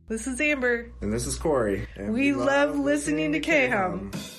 This is Amber. And this is Corey. And we love listening to K-Hum.